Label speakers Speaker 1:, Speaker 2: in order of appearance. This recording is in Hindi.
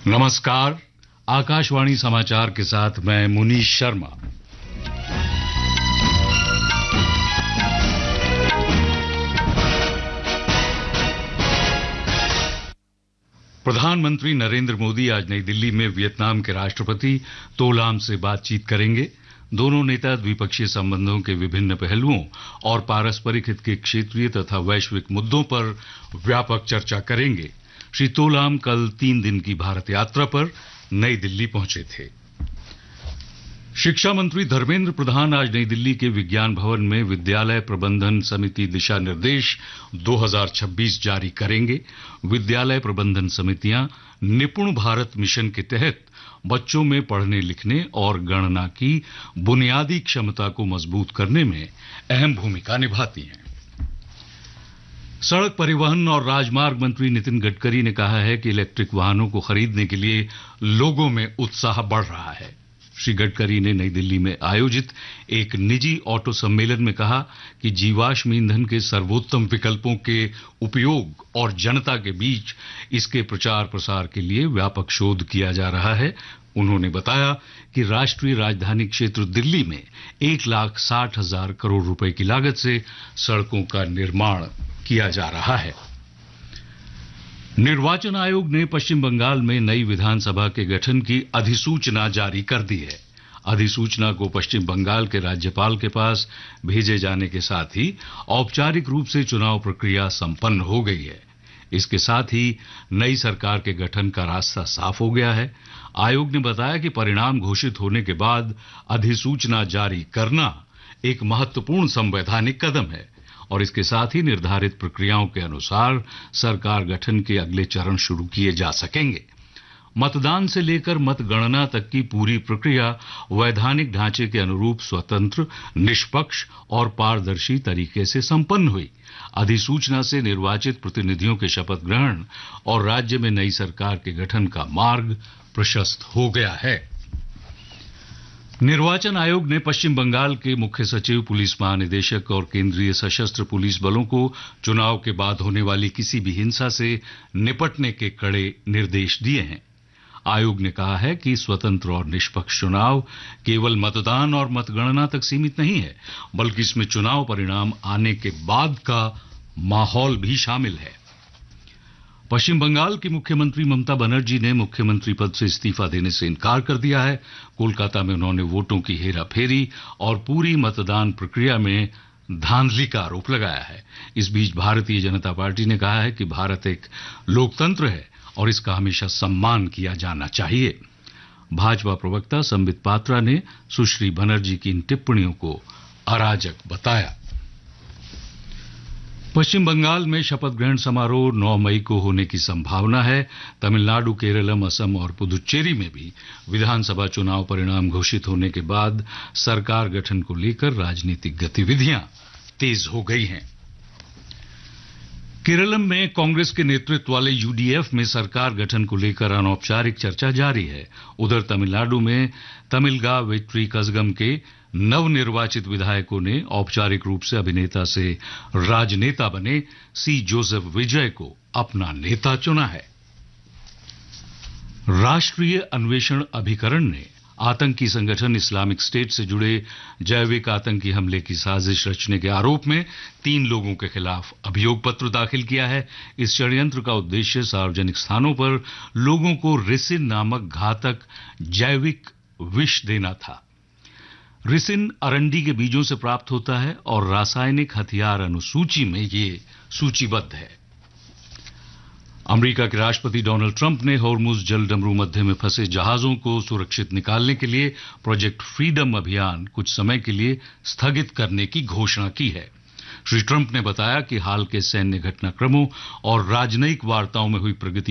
Speaker 1: नमस्कार। आकाशवाणी समाचार के साथ मैं मुनीश शर्मा। प्रधानमंत्री नरेंद्र मोदी आज नई दिल्ली में वियतनाम के राष्ट्रपति तो लाम से बातचीत करेंगे। दोनों नेता द्विपक्षीय संबंधों के विभिन्न पहलुओं और पारस्परिक हित के क्षेत्रीय तथा वैश्विक मुद्दों पर व्यापक चर्चा करेंगे। श्री तोलाम कल 3 दिन की भारत यात्रा पर नई दिल्ली पहुंचे थे। शिक्षा मंत्री धर्मेंद्र प्रधान आज नई दिल्ली के विज्ञान भवन में विद्यालय प्रबंधन समिति दिशा निर्देश 2026 जारी करेंगे। विद्यालय प्रबंधन समितियां निपुण भारत मिशन के तहत बच्चों में पढ़ने लिखने और गणना की बुनियादी क्षमता को मजबूत करने में अहम भूमिका निभाती हैं। सड़क परिवहन और राजमार्ग मंत्री नितिन गडकरी ने कहा है कि इलेक्ट्रिक वाहनों को खरीदने के लिए लोगों में उत्साह बढ़ रहा है। श्री गडकरी ने नई दिल्ली में आयोजित एक निजी ऑटो सम्मेलन में कहा कि जीवाश्म ईंधन के सर्वोत्तम विकल्पों के उपयोग और जनता के बीच इसके प्रचार प्रसार के लिए व्यापक शोध किया जा रहा है। उन्होंने बताया कि राष्ट्रीय राजधानी क्षेत्र दिल्ली में 1,60,000 करोड़ रुपए की लागत से सड़कों का निर्माण किया जा रहा है। निर्वाचन आयोग ने पश्चिम बंगाल में नई विधानसभा के गठन की अधिसूचना जारी कर दी है। अधिसूचना को पश्चिम बंगाल के राज्यपाल के पास भेजे जाने के साथ ही औपचारिक रूप से चुनाव प्रक्रिया संपन्न हो गई है। इसके साथ ही नई सरकार के गठन का रास्ता साफ हो गया है। आयोग ने बताया कि परिणाम घोषित होने के बाद अधिसूचना जारी करना एक महत्वपूर्ण संवैधानिक कदम है और इसके साथ ही निर्धारित प्रक्रियाओं के अनुसार सरकार गठन के अगले चरण शुरू किए जा सकेंगे। मतदान से लेकर मतगणना तक की पूरी प्रक्रिया वैधानिक ढांचे के अनुरूप स्वतंत्र, निष्पक्ष और पारदर्शी तरीके से संपन्न हुई। अधिसूचना से निर्वाचित प्रतिनिधियों के शपथ ग्रहण और राज्य में नई सरकार के गठन का मार्ग प्रशस्त हो गया है। निर्वाचन आयोग ने पश्चिम बंगाल के मुख्य सचिव, पुलिस महानिदेशक और केंद्रीय सशस्त्र पुलिस बलों को चुनाव के बाद होने वाली किसी भी हिंसा से निपटने के कड़े निर्देश दिए हैं। आयोग ने कहा है कि स्वतंत्र और निष्पक्ष चुनाव केवल मतदान और मतगणना तक सीमित नहीं है, बल्कि इसमें चुनाव परिणाम आने के बाद का माहौल भी शामिल है। पश्चिम बंगाल की मुख्यमंत्री ममता बनर्जी ने मुख्यमंत्री पद से इस्तीफा देने से इनकार कर दिया है। कोलकाता में उन्होंने वोटों की हेराफेरी और पूरी मतदान प्रक्रिया में धांधली का आरोप लगाया है। इस बीच भारतीय जनता पार्टी ने कहा है कि भारत एक लोकतंत्र है और इसका हमेशा सम्मान किया जाना चाहिए। भाजपा प्रवक्ता संबित पात्रा ने सुश्री बनर्जी की इन टिप्पणियों को अराजक बताया। पश्चिम बंगाल में शपथ ग्रहण समारोह 9 मई को होने की संभावना है। तमिलनाडु, केरलम, असम और पुदुच्चेरी में भी विधानसभा चुनाव परिणाम घोषित होने के बाद सरकार गठन को लेकर राजनीतिक गतिविधियां तेज हो गई हैं। केरलम में कांग्रेस के नेतृत्व वाले यूडीएफ में सरकार गठन को लेकर अनौपचारिक चर्चा जारी है। उधर तमिलनाडु में तमिलगा वेट्री कजगम के नवनिर्वाचित विधायकों ने औपचारिक रूप से अभिनेता से राजनेता बने सी जोसेफ विजय को अपना नेता चुना है। राष्ट्रीय अन्वेषण अभिकरण ने आतंकी संगठन इस्लामिक स्टेट से जुड़े जैविक आतंकी हमले की साजिश रचने के आरोप में 3 लोगों के खिलाफ अभियोग पत्र दाखिल किया है। इस षड्यंत्र का उद्देश्य सार्वजनिक स्थानों पर लोगों को रिसिन नामक घातक जैविक विष देना था। रिसिन अरंडी के बीजों से प्राप्त होता है और रासायनिक हथियार अनुसूची में ये सूचीबद्ध है। अमेरिका के राष्ट्रपति डोनाल्ड ट्रंप ने होर्मुज जल डमरू मध्य में फंसे जहाजों को सुरक्षित निकालने के लिए प्रोजेक्ट फ्रीडम अभियान कुछ समय के लिए स्थगित करने की घोषणा की है। श्री ट्रंप ने बताया कि हाल के सैन्य घटनाक्रमों और राजनयिक वार्ताओं में हुई प्रगति